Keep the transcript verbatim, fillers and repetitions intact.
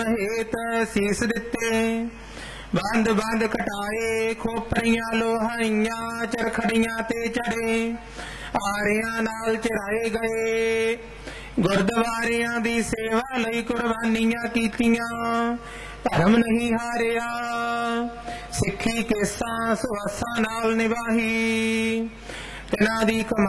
हेत सीस दिते बंद बंद कटाए खोपरियां लोहाइयां चरखड़ियां ते चढ़े आरियां नाल चढ़ाए गए गुरद्वारियां दी सेवा लई कुर्बानियां कीतियां धर्म नहीं हारिया सिक्खी केसां सुआसां नाल निभाही तिन्हां दी